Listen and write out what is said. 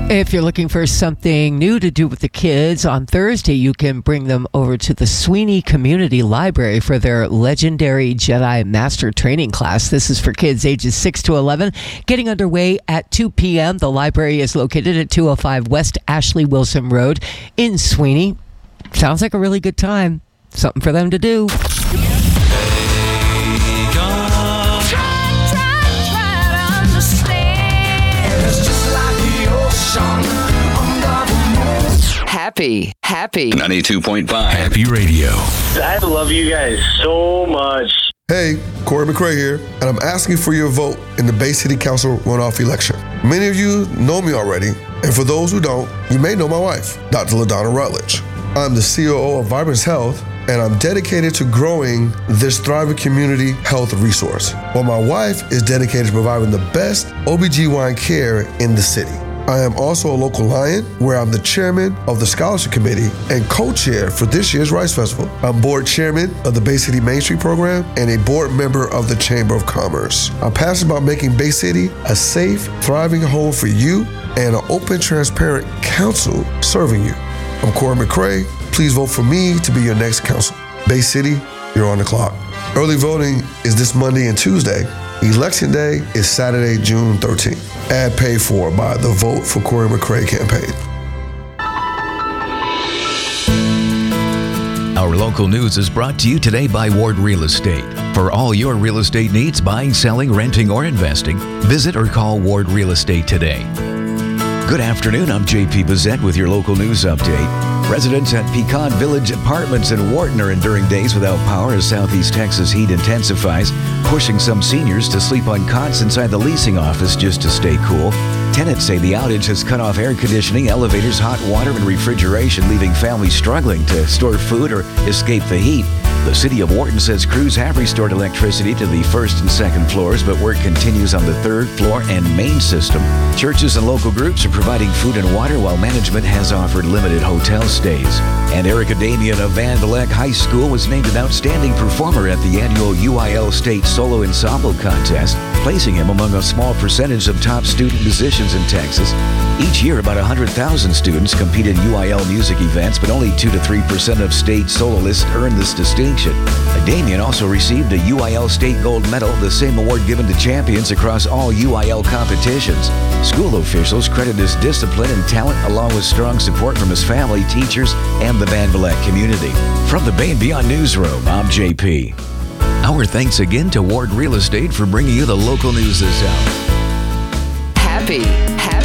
If you're looking for something new to do with the kids, on Thursday you can bring them over to the Sweeney Community Library for their Legendary Jedi Master Training class. This is for kids ages 6 to 11, getting underway at 2 p.m. The library is located at 205 West Ashley Wilson Road in Sweeney. Sounds like a really good time. Something for them to do. Happy 92.5 Happy Radio. I love you guys so much. Hey, Corey McRae here, and I'm asking for your vote in the Bay City Council runoff election. Many of you know me already, and for those who don't, you may know my wife, Dr. LaDonna Rutledge. I'm the COO of Vibrance Health, and I'm dedicated to growing this thriving community health resource, while my wife is dedicated to providing the best OBGYN care in the city. I am also a local Lion, where I'm the chairman of the scholarship committee and co-chair for this year's Rice Festival. I'm board chairman of the Bay City Main Street program and a board member of the Chamber of Commerce. I'm passionate about making Bay City a safe, thriving home for you and an open, transparent council serving you. I'm Corey McRae. Please vote for me to be your next council. Bay City, you're on the clock. Early voting is this Monday and Tuesday. Election Day is Saturday, June 13th. Ad paid for by the Vote for Corey McRae campaign. Our local news is brought to you today by Ward Real Estate. For all your real estate needs, buying, selling, renting, or investing, visit or call Ward Real Estate today. Good afternoon, I'm JP Bazette with your local news update. Residents at Pecan Village Apartments in Wharton are enduring days without power as Southeast Texas heat intensifies, pushing some seniors to sleep on cots inside the leasing office just to stay cool. Tenants say the outage has cut off air conditioning, elevators, hot water, and refrigeration, leaving families struggling to store food or escape the heat. The city of Wharton says crews have restored electricity to the first and second floors, but work continues on the third floor and main system. Churches and local groups are providing food and water, while management has offered limited hotel stays. And Erica Damian of Van Vleck High School was named an outstanding performer at the annual UIL State Solo Ensemble Contest, placing him among a small percentage of top student musicians in Texas. Each year, about 100,000 students compete in UIL music events, but only 2 to 3% of state soloists earn this distinction. Damian also received a UIL State Gold Medal, the same award given to champions across all UIL competitions. School officials credit his discipline and talent, along with strong support from his family, teachers, and the Van Vleck community. From the Bay and Beyond Newsroom, I'm JP. Our thanks again to Ward Real Estate for bringing you the local news this hour. Happy